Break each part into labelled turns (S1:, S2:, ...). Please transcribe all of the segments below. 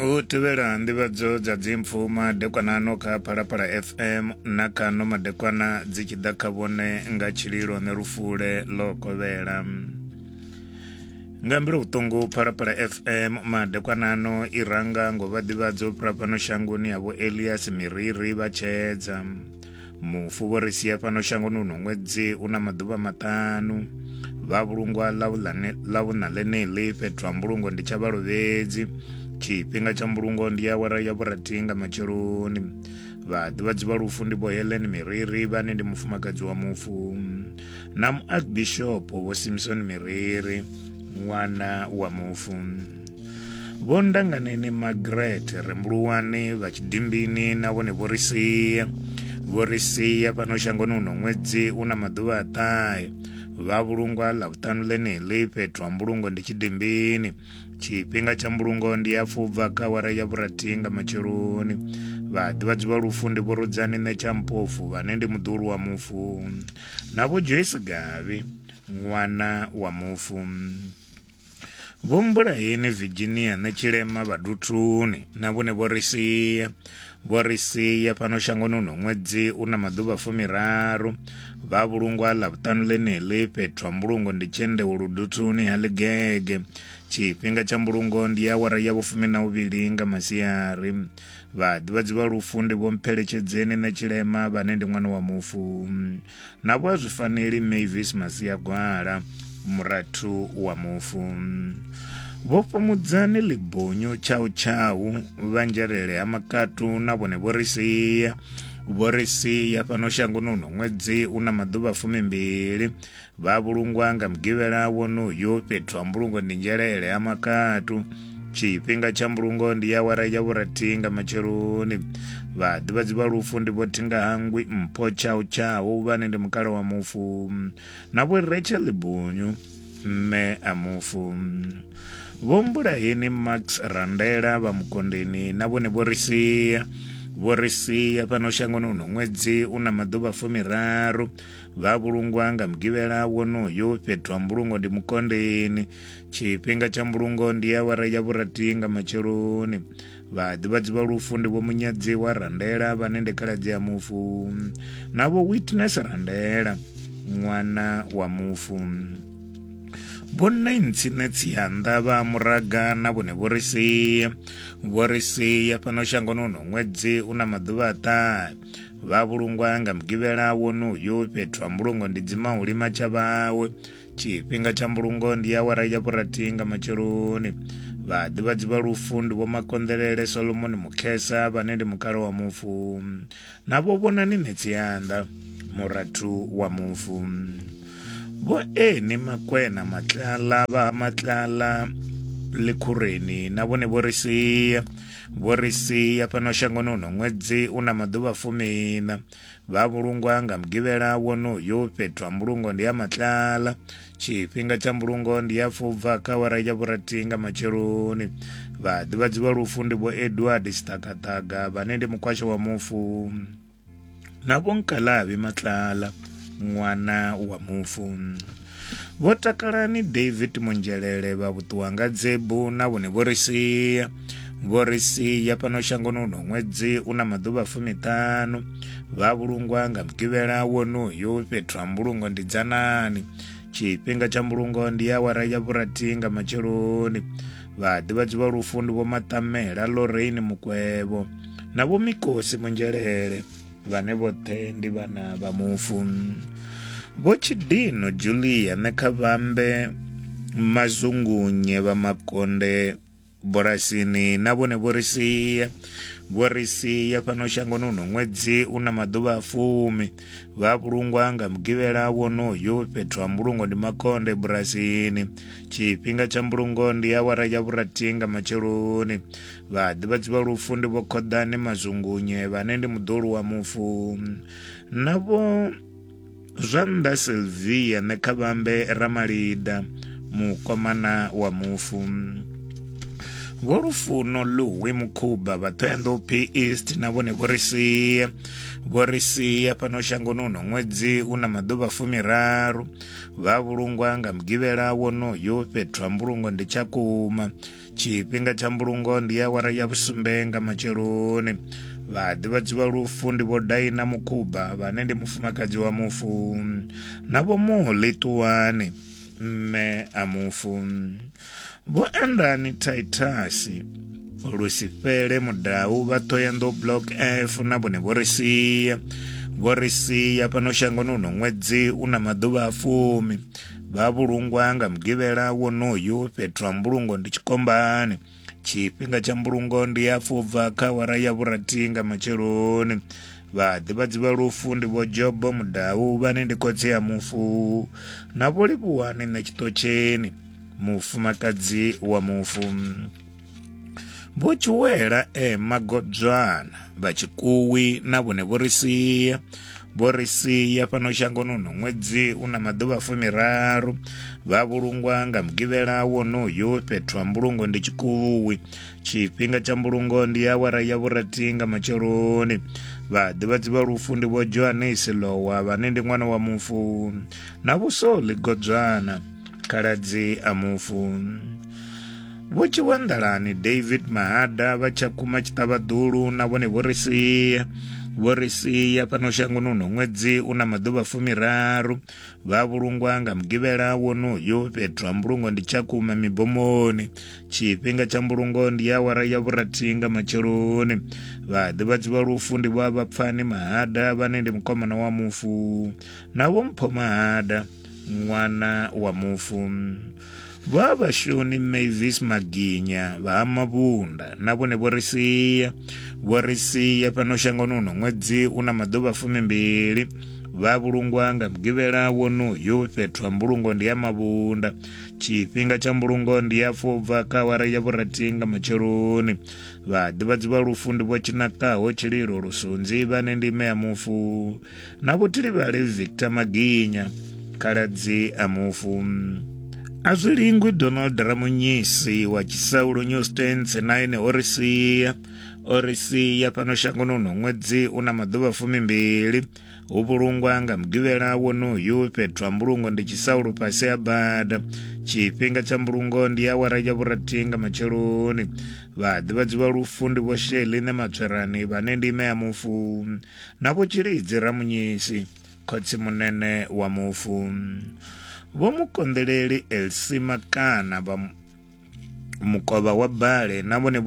S1: U tevela nḓivhadzo dza dzimpfu madekwana ano kha Phalaphala FM na kano madekwana dzi tshi ḓa kha vhone nga tshililo ne Lufule ḽo kovhela. Nga mbilo vhuṱungu Phalaphala FM madekwana ano i ranga ngo vha ḓivhadzo fhira fhano shangoni havho Elias Miriri vha tshedza. Mufu vho ri sia fhano shangoni uno ṅwedzi una maḓuvha maṱanu. Vha vhulungwa ḽavhuna ḽeneḽi fhethu ha mbulungo ndi tsha Vhalovhedzi. Tshifhinga tsha mbulungo ndi awara ya vhurathi nga matsheloni. Vhaḓivhadzi vha lufu ndi vho Helen Miriri vhane ndi mufumakadzi wa mufu, na Archbishop vho Simpson Miriri ṅwana wa mufu. Vho Ndanganeni Margaret Rembuluwani vha Tshidimbini na vhone vho ri sia fhano shangoni uno ṅwedzi una maḓuvha a ṱahe. Vha vhulungwa ḽavhuṱanu ḽeneḽi fhethu ha mbulungo ndi Tshidimbini. Tshifhinga tsha mbulungo ndi ya fubva kha awara ya vhurathi nga matsheloni. Vhaḓivhadzi vha lufu ndi vho Rudzani Ṋetsha Mpofu vhane ndi muḓuhulu wa mufu, na vho Joyce Gavi ṅwana wa mufu. Vho Mbulayeni Virginia Ṋetshilema Vhaduthuni na vhone vho ri sia fhano shangoni uno ṅwedzi una maḓuvha 13. Vha vhulungwa ḽavhuṱanu ḽeneḽi fhethu ha mbulungo ndi Tshendewo Luduthuni ha Ḽigege. Tshifhinga tsha mbulungo ndi awara ya vhu12 nga masiari. Vhaḓivhadzi vha lufu ndi vho Mpheletshedzeni Ṋetshilema vhane ndi ṅwana wa mufu, na vho Zwifaneli Mavis Masiagwala murathu wa mufu. Vho Fumudzani Libonyo Chau Vhanzhelele ha Makatu na vhone vho ri sia fhano shangoni uno ṅwedzi una maḓuvha 12. Vha vhulungwa nga mugivhela wonoyo fhethu ha mbulungo ndi Nzhelele ha Makatu. Tshifhinga tsha mbulungo ndi awara ya vhurathi nga matsheloni. Vhaḓivhadzi vha lufu ndi vho Thingahangwi Mpho Chau vhane ndi mukala wa mufu, na vho Rachel Libonyo mme a mufu. Vho Mbulayeni Max Randela vha Mukondeni na vhone vho ri sia fhano shangoni uno ṅwedzi una maḓuvha 13. Vha vhulungwa nga mugivhela wonoyo fhethu ha mbulungo ndi Mukondeni. Tshifhinga tsha mbulungo ndi awara ya vhurathi nga matsheloni. Vhaḓivhadzi vha lufu ndi vho Munyadzi wa Randela vhane ndi khaladzi ya mufu, na vho Witness Randela ṅwana wa mufu. Vho Naintsine Tsianda vha Muraga na vhone vho ri sia fhano shangoni uno ṅwedzi una maḓuvha a ṱahe. Vha vhulungwa nga mugivhela wonoyo fhethu ha mbulungo ndi Dzimauli Matshavhawe. Tshifhinga tsha mbulungo ndi awara ya vhurathi nga matsheloni. Vhaḓivhadzi vha lufu ndi vho Makonḓelele Solomon Mukhesa vhane ndi mukala wa mufu, na vho Vhonani Tsianda murathu wa mufu. Vho Eni Makwena Matlala vha Matlala Likhureni na vhone vho ri sia fhano shangoni uno ṅwedzi una maḓuvha 14. Vha vhulungwa nga mugivhela wonoyo fhethu ha mbulungo ndi ya Matlala. Tshifhinga tsha mbulungo ndi ya fubva kha awara ya vhurathi nga matsheloni. Vhaḓivhadzi vha lufu ndi vho Edward Stakataga vhane ndi mukhwasho wa mufu, na vho Nkalavi Matlala ṅwana wa mufu. Vho Takalani David Munzhelele vha Vhuṱuwanga Dzebu na vhone vho ri sia fhano shangoni uno ṅwedzi una maḓuvha 15. Vha vhulungwa nga mugivhela wonoyo fhethu ha mbulungo ndi Dzanani. Tshifhinga tsha mbulungo ndi awara ya vhurathi nga matsheloni. Vhaḓivhadzi vha lufu ndi vho Maṱamela Lorraine Mukwevho na vho Mikosi Munzhelele vhane vhoṱhe ndi vhana vha mufu. Vho Tshidino Julia Nekhavhambe Mazungunye vha Makonde Borasini na vhone vho ri sia fhano shangoni uno ṅwedzi una maḓuvha 10. Vha vhulungwa nga mugivhela wonoyo fhethu ha mbulungo ndi Makonde Borasini. Tshifhinga tsha mbulungo ndi awara ya vhurathi nga matsheloni. Vhaḓivhadzi vha lufu ndi vho Khodani Mazungunye vhane ndi muḓuhulu wa mufu, na vho Zwanḓa Sylvia Nekhavhambe Ramalida mukomana wa mufu. Vorufuno Louis Mukhuba vatendo P East na vone vorisiya pano shango nuno mwedzi una maduva 13 vavulungwa nga mgivela wonoyo Petro Mbulungo ndi chakuma chipinga cha Mbulungo ndi awara ya vusumbenga macheloni vadi vadziva lufu ndi vodaina Mukhuba vane ndi mufumakazi wa mufu navo muli tuwani mme amufu voendani Taitasi Lucifere Mudau vatoyendo Block F na vone vorisiya pano shango nuno mwedzi una maduva 10 vavulungwa nga mgivela wonoyo Petro Mbulungo ndi chikombani chipinga cha Mbulungo ndi yafubva kawara ya vuratinga macheloni vadi vadziva lufu ndi vojobo Mudau vane ndi kotsi ya mufu na volipuwani na chitocheni mufumakazi wa mufu vochiwela magodzwana vachikuwi na vone vorisiya pano shango nuno mwedzi una maduva 13 vavulungwa nga mgivela wonoyo Petro Mbulungo ndi chikuwi chipinga cha Mbulungo ndi awara ya vuratinga macheloni vadi vadziva lufu ndi vo Johannes Lowa vane ndi mwana wa mufu na vusoli godzwana kaladzi amufu vochiwandalani David Mahada vachakuma chitavadulu na vone vorisiya pano shango nuno mwedzi una maduva 13 vavulungwa nga mgivela wonoyo Petro Mbulungo ndi chakuma mibomoni chipinga cha Mbulungo ndi awara ya vuratinga macheloni vadi vadziva lufu ndi vapfani Mahada vane ndi mkomana wa mufu navo mpho Mahada mwana wa mufu vavashoni Mavis Maginya va mavunda na vone vorisiya pano shango nuno mwedzi una maduva 12 vavulungwa nga mgivela wonoyo Petro Mbulungo ndi ya mavunda chipinga cha Mbulungo ndi yafubva kawara ya vuratinga macheloni vadi vadziva lufu ndi vochinakawo chililo Lusunzi vane ndi mme amufu na votili vale Victor Maginya kaladzi amufu azwilingwi Donald Ramunyisi wa Chisaulo Newsstands naine orisiya pano shango nuno mwedzi una maduva 12 uvulungwa nga mgivela wonoyo Petro Mbulungo ndi Chisaulo pasi ya bada chipinga cha Mbulungo ndi awara ya vuratinga macheloni vadi vadziva lufu ndi vosheli ne matswerani vane ndi mme amufu na vochilidzi Ramunyisi kotsi munene wa mufu vomukondeleli Elsie Makana va mukova wa bale na vone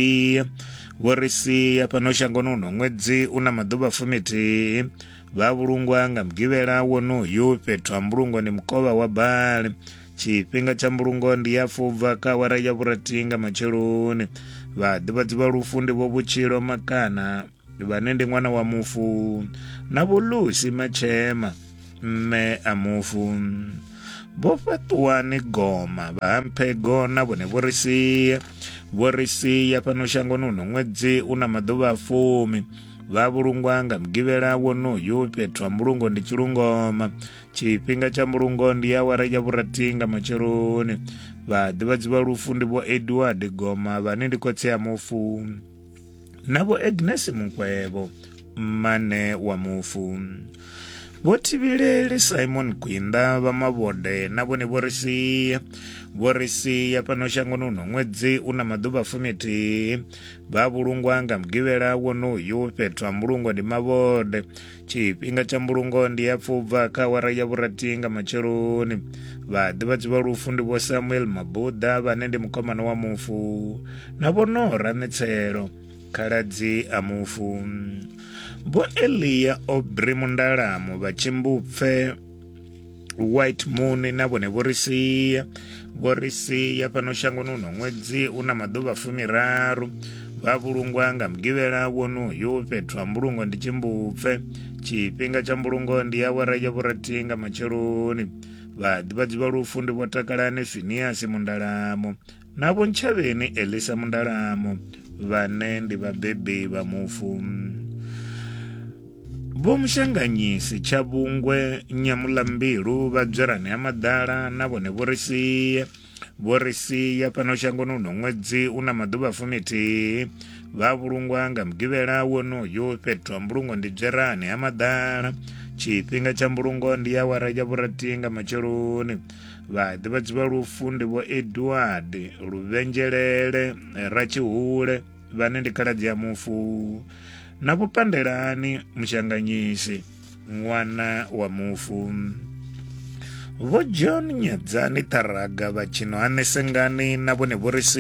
S1: vorisiya pano shango nuno mwedzi una maduva 10 vavulungwa nga mgivela wonoyo Petro Mbulungo ni mukova wa bale chipinga cha Mbulungo ndi yafubva kawara ya vuratinga macheloni vadi vadziva lufu ndi vovuchilo Makana vane ndi mwana wa mufu na volusi Machema mme amufu vofatuwani Goma vampego na vone vorisiya pano shango nuno mwedzi una maduva 10 vavulungwa nga mgivela wonoyo Petro Mbulungo ndi chilungoma chipinga cha Mbulungo ndi awara ya vuratinga macheloni vadi vadziva lufu ndi vo Edward Goma vane ndi kotsi ya mufu navo Agnes Mukwevo mmane wa mufu votivileli Simon Gwinda va mavode na vone vorisiya pano shango nuno mwedzi una maduva 10 vavulungwa nga mgivela wonoyo Petro Mbulungo ndi mavode chipinga cha Mbulungo ndi yapfubva kawara ya vuratinga macheloni vadi vadziva lufu ndi vo Samuel Mabuda vane ndi mkomana wa mufu na vonora Metselo kaladzi amufu vo Elia Obri Mundalamu vachimbupfe White Moon na vone vorisiya pano shango nuno mwedzi una maduva 13 vavulungwa nga mgivela wonoyo Petro Mbulungo ndi chimbupfe chipinga cha Mbulungo ndi awara ya vuratinga macheloni vadi vadziva lufu ndi votakalani Phineas Mundalamu na vo Nchaveni Elisa Mundalamu vane ndi vabebi va mufu vomushanganyisi Chabungwe Nyamulambilu vabyarani ya madala na vone vorisiya vorisiya pano shango nuno mwedzi una maduva 10 vavulungwa nga mugivela wonoyo petwa mbulungo ndi bzerani amadala chipinga cha mbulungo ndi awara ya vuratinga macheloni vadivadzi va lufu ndi vo Edward Luvenjelele Rachihule vane ndi khaladzi ya mufu na vupandelani muxanganyisi n'wana wa mufu vo John Nyadzani Taraga vachino anesengani na vone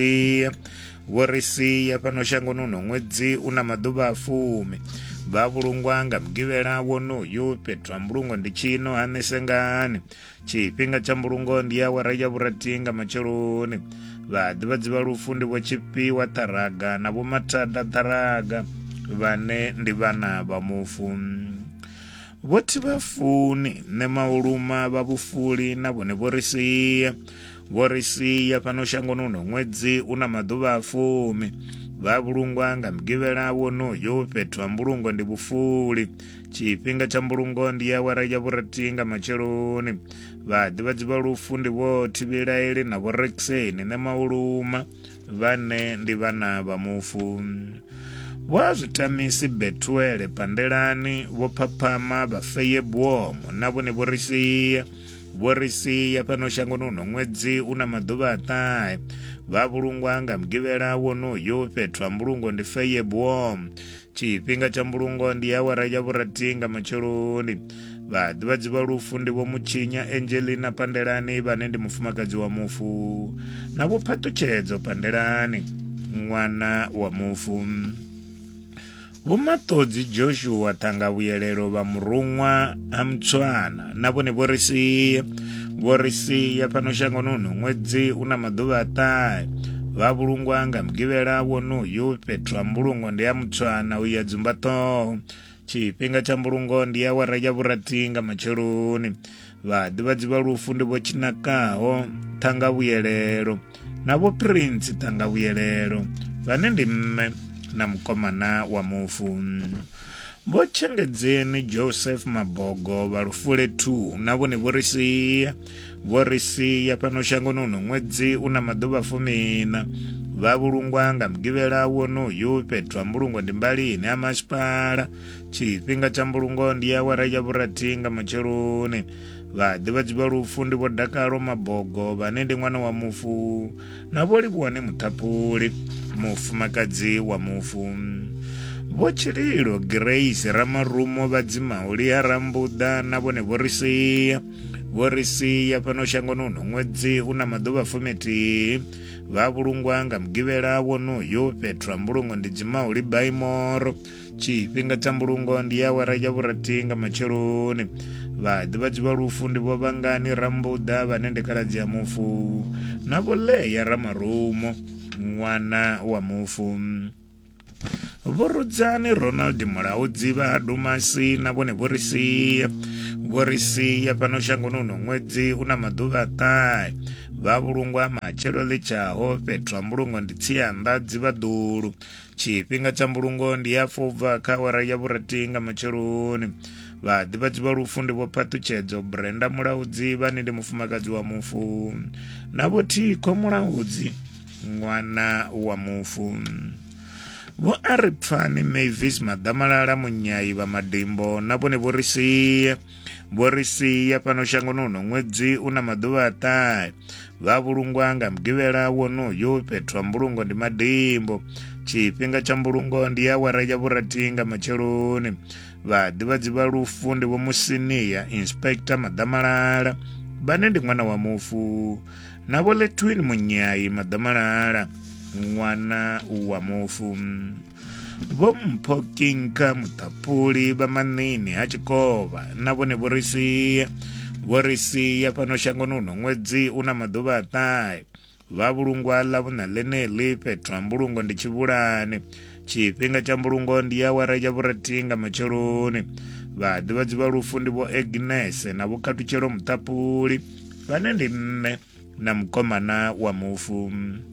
S1: vorisiya pano shango nuno mwedzi una maduva 10 vavulungwa nga mugivela wonoyo petwa mbulungo ndi chino anesengani chipinga cha mbulungo ndi awara ya vuratinga macheloni vadivadzi va lufu ndi vo Chipiwa Taraga na vo Matada Taraga vane ndi vana va mufu voti vafuni ne mauluma va vufuli na vone vorisiya pano shango nuno mwedzi una maduva 10 vavulungwa nga mugivela wonoyo petwa mbulungo ndi vufuli chipinga cha mbulungo ndi awara ya vuratinga macheloni vadivadzi va lufu ndi vo Tivilaeli na vo Rexeni ne mauluma vane ndi vana va mufu vazvitamisi Betwele Pandelani vo Phaphama vafeye bwomo na vone vorisiya pano shango nuno mwedzi una maduva 10 vavulungwa nga mugivela wonoyo petwa mbulungo ndi feye bwomo chipinga cha mbulungo ndi awara ya vuratinga macheloni vadivadzi va lufu ndi vo Muchinya Angelina Pandelani vane ndi mufumakadzi wa mufu na vo Phatuchedzo Pandelani n'wana wa mufu vo Matodzi Joshua Thangavuyelelo va murungwa a Mutswana na vone vorisiya pano shango nuno mwedzi una maduva 10 vavulungwa nga mugivela wonoyo petwa mbulungo ndi ya Mutswana uya dzumba toho chipinga cha mbulungo ndi awara ya vuratinga macheloni vadivadzi va lufu ndi vo Chinakaho Thangavuyelelo na vo Prince Thangavuyelelo vane ndi mme na mukomana wa mufu vo Chengedzeni Joseph Mabogo va Lufule 2 na vone vorisiya pano shango nuno mwedzi una maduva 10 vavulungwa nga mugivela wonoyo petwa mbulungo ndi mbalini a masipala chipinga cha mbulungo ndi awara ya vuratinga macheloni vadivadzi va lufu ndi vo Dakalo Mabogo vane ndi n'wana wa mufu na vo Livhuwane Muthapuli mufumakadzi wa mufu vo Chililo Grace Ramarumo vadzimauli ya Rambuda na vone vorisiya pano shango nuno mwedzi una maduva 10 vavulungwa nga mugivela wonoyo petwa mbulungo ndi dzimauli Baimoro chipinga cha mbulungo ndi awara ya vuratinga macheloni vadivadzi va lufu ndi vo Vangani Rambuda vane ndi khaladzi ya mufu na vo Leya Ramarumo n'wana wa mufu vo Rudzani Ronald Mulaudzi va Dumasi na vone vorisiya pano shango nuno mwedzi una maduva 10 vavulungwa machelo lechaho petwa mbulungo ndi Tsiandadzi va Dulu chipinga cha mbulungo ndi ya Fobva kha awara ya vuratinga macheloni vadivadzi va lufu ndi vo Phatuchedzo Brenda Mulaudzi vane ndi mufumakadzi wa mufu na vo Thiko Mulaudzi n'wana wa mufu vo Aripfani Mavis Madamalala Munyayi va Madimbo na vone vorisiya pano shango nuno mwedzi una maduva 10 vavulungwa nga mugivela wonoyo petwa mbulungo ndi Madimbo chipinga cha mbulungo ndi awara ya vuratinga macheloni vadivadzi va lufu ndi vo Musiniya Inspector Madamalala vane ndi n'wana wa mufu na vo Letwin Munyayi Madamalala n'wana wa mufu vo Mphokinka Muthapuli va Manini a Chikova na vone vorisiya pano shango nuno mwedzi una maduva 10 vavulungwa lavo na Leneli petwa mbulungo ndi Chivulani chipinga cha mbulungo ndi awara ya vuratinga macheloni vadivadzi va lufu ndi vo Agnes na vo Katuchelo Muthapuli vane ndi mme na mukomana wa mufu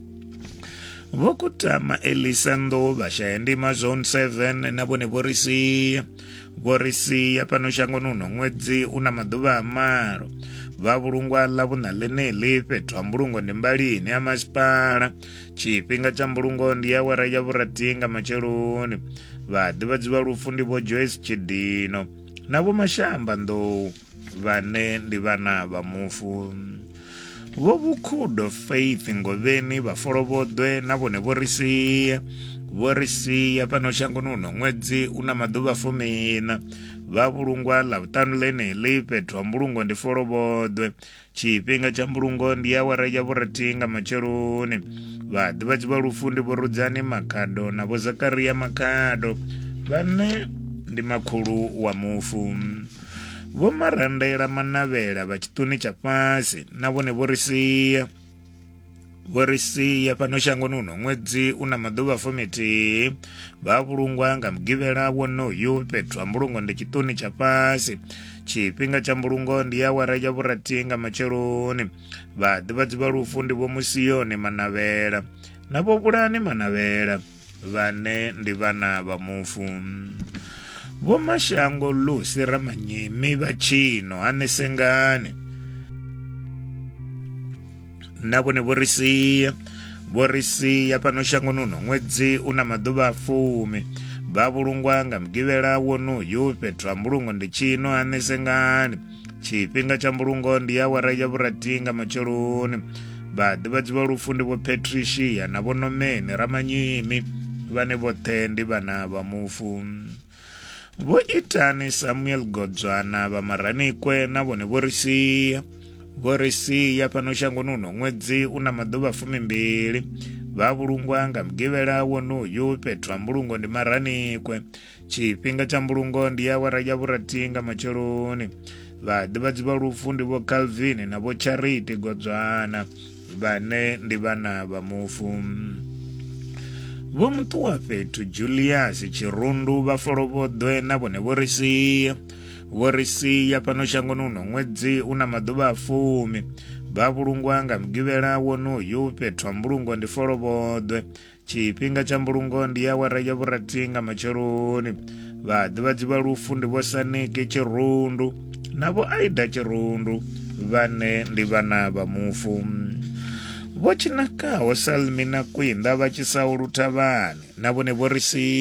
S1: vo Kutama Elisa Ndova Xayendima Zone 7 na vone vorisiya pano shango nuno mwedzi una maduva 10 vavulungwa lavuna leneli fhethu ha mbulungo ndi mbalini ya masipala tshifhinga tsha mbulungo ndi awara ya vhurathi matsheloni. Vhaḓivhadzi vha lufu ndi vho Joyce Tshidino na vho Mashamba Nḓou vhane ndi vhana vha mufu. Vho Vukhudo Faith Ngoveni vhafolovhoḓwe na vhone vho ri sia fhano shangoni uno ṅwedzi una maḓuvha 14 vhavhulungwa ḽavhuṱanu ḽeneḽi fhethu ha mbulungo ndi folovhoḓwe tshifhinga tsha mbulungo ndi awara ya vhurathi matsheloni. Vhaḓivhadzi vha lufu ndi vho Rudzani Makhado na vho Zakaria Makhado vhane ndi makhulu wa mufu. Vho Marandela Manavhela vha tshiṱuni tsha fhasi na vhone vho ri sia fhano shangoni uno ṅwedzi una maḓuvha 14 vhavhulungwa nga mugivhela wonoyu fhethu ha mbulungo ndi tshiṱuni tsha fhasi tshifhinga tsha mbulungo ndi awara ya vhurathi matsheloni. Vhaḓivhadzi vha lufu ndi vho Musiyoni Manavhela na vho Vhulani Manavhela vhane ndi vhana vha mufu. Vho Mashango Lusi Ramanyimi vha Tshino Hanesengane na vhone vho ri sia fhano shangoni uno ṅwedzi una maḓuvha 10 vhavhulungwa nga mugivhela wonoyu fhethu ha mbulungo ndi Tshino Hanesengane tshifhinga tsha mbulungo ndi awara ya vhurathi matsheloni. Vhaḓivhadzi vha lufu ndi vho Patricia na vho Nomeni Ramanyimi vhane vhoṱhe ndi vhana vha mufu. Vho Itani Samuel Godzwana vha Maranikwe na vhone vho ri sia fhano shangoni uno ṅwedzi una maḓuvha 12 vhavhulungwa nga mugivhela wonoyu fhethu ha mbulungo ndi Maranikwe tshifhinga tsha mbulungo ndi awara ya vhurathi matsheloni. Vhaḓivhadzi vha lufu ndi vho Calvin na vho Charity Godzwana vhane ndi vhana vha mufu. Vho Muṱuwa fhethu Julius Tshirundu vhafolovhoḓwe na vhone vho ri sia fhano shangoni uno ṅwedzi una maḓuvha 10 vhavhulungwa nga mugivhela wonoyu fhethu ha mbulungo ndi folovhoḓwe tshifhinga tsha mbulungo ndi awara ya vhurathi matsheloni. Vhaḓivhadzi vha lufu ndi vho Saniki Tshirundu na vho Aida Tshirundu vhane ndi vhana vha mufu. Vho Tshinakaho Salmina Kwinda vha Tshisaulu Thavhani na vhone vho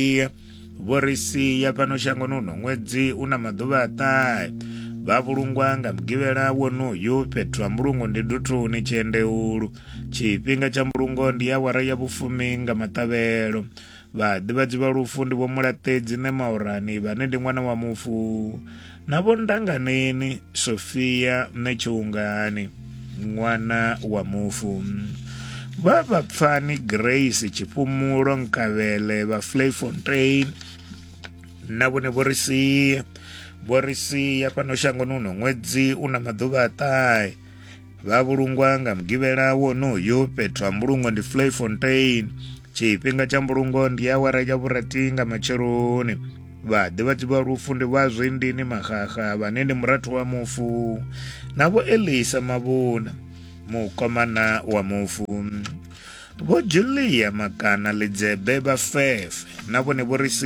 S1: ri sia fhano shangoni uno ṅwedzi una maḓuvha 9 vhavhulungwa nga mugivhela wonoyu fhethu ha mbulungo ndi Duthuni Tshiendeulu tshifhinga tsha mbulungo ndi awara ya vhufumi nga maṱavhelo. Vhaḓivhadzi vha lufu ndi vho Mulaṱedzi ne Maurani vhane ndi ṅwana wa mufu na vho Ndanganeni Sofia ne Tshiungani ṅwana wa mufu. Vha Vhapfani Grace Tshipumulo Nkavhele vha Vliefontein na vhone vho ri sia fhano shangoni uno ṅwedzi una maḓuvha 9 vhavhulungwa nga mugivhela wonoyu fhethu ha mbulungo ndi Vliefontein tshifhinga tsha mbulungo ndi awara ya vhurathi matsheloni. Vhaḓivhadzi vha lufu ndi vha Zwindini Mahaha vhane ndi murathu wa mufu na vho Elisa Mabuna mukomana wa mufu. Vho Julia Makana Lidzebe vha Fefe na vhone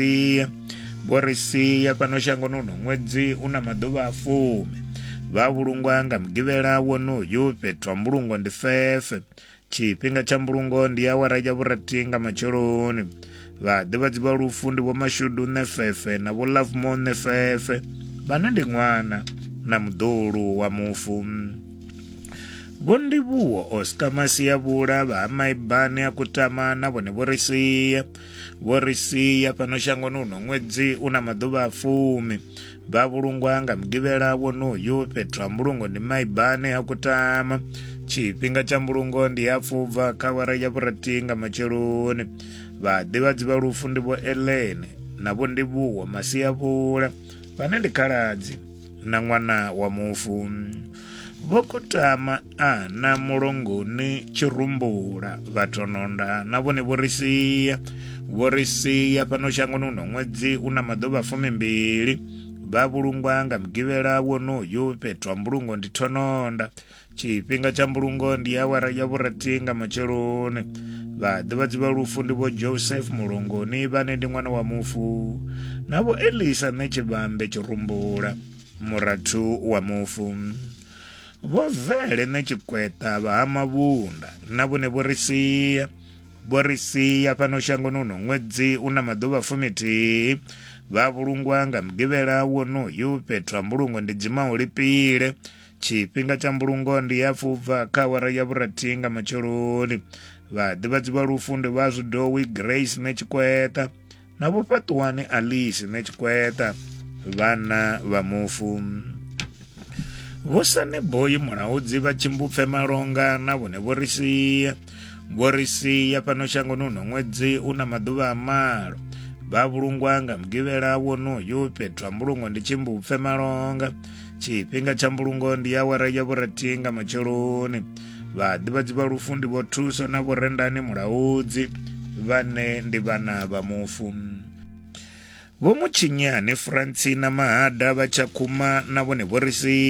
S1: vho ri sia fhano shangoni uno ṅwedzi una maḓuvha 10 vhavhulungwa nga mugivhela wonoyu fhethu ha mbulungo ndi Fefe tshifhinga tsha mbulungo ndi awara ya vhurathi matsheloni. Vhaḓivhadzi vha lufu ndi vho Mashudu Nefefe na vho Lovemore Nefefe vhane ndi ṅwana na muḓulu wa mufu. Vho Ndivhuwo Oscar Masiyavhula vha Maibane a Kutama na vhone vho ri sia fhano shangoni uno ṅwedzi una maḓuvha 10 vhavhulungwa nga mugivhela wonoyu fhethu ha mbulungo ndi Maibane a Kutama tshifhinga tsha mbulungo ndi ya Pfubva kha awara ya vhurathi matsheloni. Vhaḓivhadzi vha lufu ndi vho Elene na vho Ndivhuwo Masiyavhula vhane ndi khaladzi na ṅwana wa mufu. Vho Kutama Ana Mulongoni Tshirumbula Vhathononda na vhone vho ri sia fhano shangoni uno ṅwedzi una maḓuvha 12 vhavhulungwa nga mugivhela wonoyu fhethu ha mbulungo ndi Thononda tshifhinga tsha mbulungo ndi awara ya vhurathi matsheloni. Vhaḓivhadzi vha lufu ndi vho Joseph Mulongoni vhane ndi ṅwana wa mufu na vho Elisa Ṋetshivhambe Tshirumbula murathu wa mufu. Vho Vele na Chikweta vha ha Mavhunda na vhone vho ri sia fhano shangoni uno ṅwedzi una maḓuvha 11 vha vhulungwa nga mugivhela wonoyu fhethu ha mbulungo ndi Dzimaho Lipile. Tshifhinga tsha mbulungo ndi ya pfubva kha awara ya vhurathi nga matsheloni. Vhaḓivhadzi vha lufu ndi vha Zwidowi Grace na Chikweta na vho Fhaṱuwani Alice na Chikweta vhana vha mufu. Vho Saneboy Mulaudzi vha Tshimbupfe Malonga na vhone vho ri sia fhano shangoni uno ṅwedzi una maḓuvha malo vha vhulungwa nga mugivhela wonoyu fhethu ha mbulungo ndi Tshimbupfe Malonga. Tshifhinga tsha mbulungo ndi ya awara ya vhurathi nga matsheloni. Vhaḓivhadzi vha lufu ndi vho Thuso na vho Rendani Mulaudzi vhane ndi vhana vha mufu. Vho Mutshinyani Francina Mahada vha Tshakhuma na vhone vho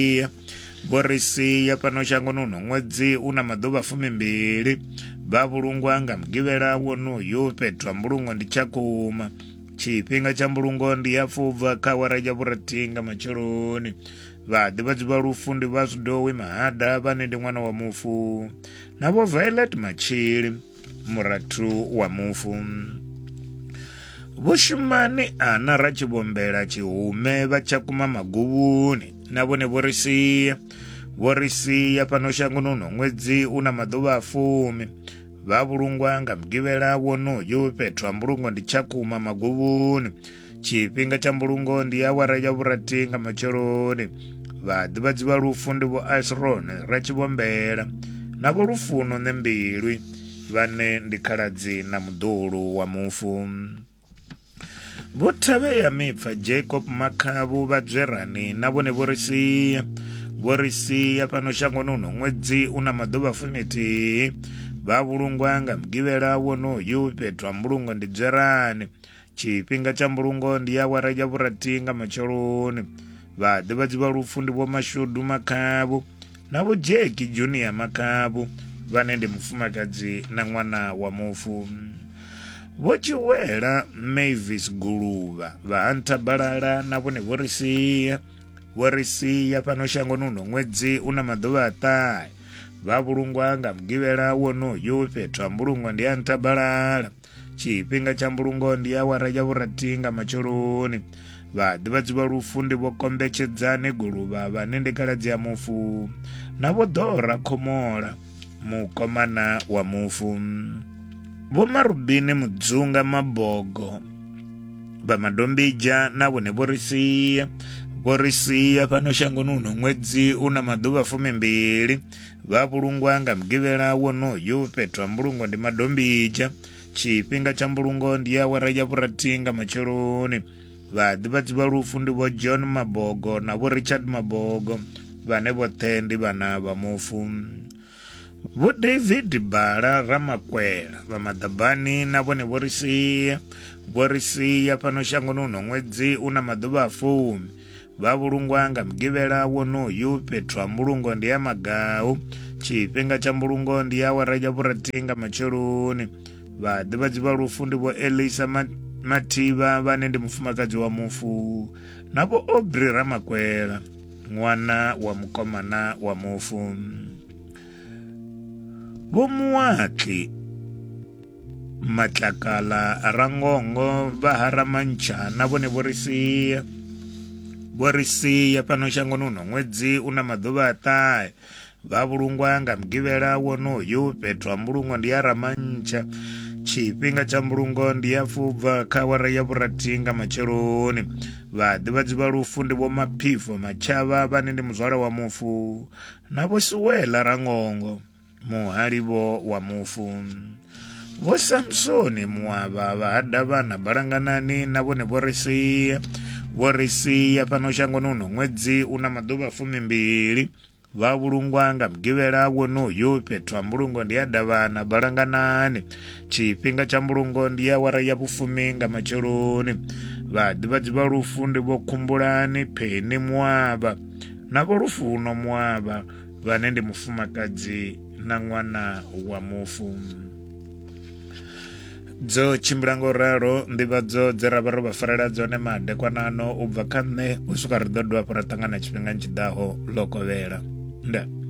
S1: ri sia fhano shangoni uno ṅwedzi una maḓuvha 12 vha vhulungwa nga mugivhela wonoyu fhethu ha mbulungo ndi Tshakhuma. Tshifhinga tsha mbulungo ndi ya pfubva kha awara ya vhurathi nga matsheloni. Vhaḓivhadzi vha lufu ndi vha Zwidowi Mahada vhane ndi ṅwana wa mufu na vho Violet Matshili murathu wa mufu. Vho Shumani Ana Ratshivhombela Tshihume vha Tshakhuma Maguvhuni na vhone vho ri sia fhano shangoni uno ṅwedzi una maḓuvha 10 vha vhulungwa nga mugivhela wonoyu fhethu ha mbulungo ndi Tshakhuma Maguvhuni. Tshifhinga tsha mbulungo ndi ya awara ya vhurathi nga matsheloni. Vhaḓivhadzi vha lufu ndi vho Asron Ratshivhombela na vho Lufuno Nembilwi vhane ndi khaladzi na muḓulu wa mufu. Vho Thavhea Mipfa Jacob Makhavu vha Dzwerani na vhone vho ri sia fhano shangoni uno ṅwedzi una maḓuvha 11 vha vhulungwa nga mugivhela wonoyu fhethu ha mbulungo ndi Dzwerani. Tshifhinga tsha mbulungo ndi ya awara ya vhurathi nga matsheloni. Vhaḓivhadzi vha lufu ndi vho Mashudu Makhavu na vho Jackie Junior Makhavu vhane ndi mufumakadzi na ṅwana wa mufu. Vho Tshiwela Mavis Guluvha vha ha Nthabalala na vhone vho ri sia fhano shangoni uno ṅwedzi una maḓuvha 9 vha vhulungwa nga mugivhela wonoyu fhethu ha mbulungo ndi ya Nthabalala. Tshifhinga tsha mbulungo ndi ya awara ya vhurathi nga matsheloni. Vhaḓivhadzi vha lufu ndi vho Kombetshedzani Guluvha vhane ndi khaladzi ya mufu na vho Dora Khomola mukomana wa mufu. Vho Marubini Mudzunga Mabogo vha Madombija na vhone vho ri sia fhano shangoni uno ṅwedzi una maḓuvha 12 vha vhulungwa nga mugivhela wonoyu fhethu ha mbulungo ndi Madombija. Tshifhinga tsha mbulungo ndi ya awara ya vhurathi nga matsheloni. Vhaḓivhadzi vha lufu ndi vho John Mabogo na vho Richard Mabogo vhane vhoṱhe ndi vhana vha mufu. Vho David Bala Ramakwela vha Maḓabani na vhone vho ri sia fhano shangoni uno ṅwedzi una maḓuvha 10 vha vhulungwa nga mugivhela wonoyu fhethu ha mbulungo ndi ya Magawu. Tshifhinga tsha mbulungo ndi ya awara ya vhurathi nga matsheloni. Vhaḓivhadzi vha lufu ndi vho Elisa Mathivha vhane ndi mufumakadzi wa mufu na vho Aubrey Ramakwela ṅwana wa mukomana wa mufu. Vho Muwatli Matlakala Rangongo vha Haramancha na vhone vho ri sia fhano shangoni uno ṅwedzi una maḓuvha 9 vha vhulungwa nga mugivhela wonoyu fhethu ha mbulungo ndi ya Ramancha. Tshifhinga tsha mbulungo ndi ya pfubva kha awara ya vhurathi nga matsheloni. Vhaḓivhadzi vha lufu ndi vho Maphifo Matshava vhane ndi muzwala wa mufu na vho Suwela Rangongo muhalivo wa mufu. Vho Samsoni Muwavha vha ha Davhana Balanganani na vhone vho ri sia fhano shangoni uno ṅwedzi una maḓuvha 12 vha vhulungwa nga mugivhela wonoyu fhethu ha mbulungo ndi ya Davhana Balanganani. Tshifhinga tsha mbulungo ndi ya awara ya 10 nga matsheloni. Vhaḓivhadzi vha lufu ndi vho Khumbulani Pheni Muwavha na vho Lufuno Muwavha vhane ndi mufumakadzi na ṅwana wa mufu. Dzo tshimbila ngo ralo nḓivhadzo dze ra vha ro vha farela dzone madekwanano u bva kha nṋe u swika ri ḓo dovha hafhu ra ṱangana tshifhingani tshiḓaho ḽo kovhela. Nda.